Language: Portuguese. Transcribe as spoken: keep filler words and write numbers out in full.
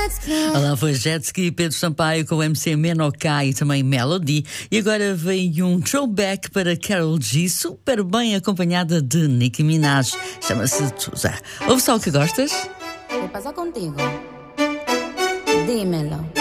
Olá, foi Jet Ski, Pedro Sampaio com o M C Menokai e também Melody. E agora vem um throwback para Karol G, super bem acompanhada de Nicki Minaj. Chama-se Tusa. Ouve só o que gostas? ¿Qué pasa contigo? Dímelo.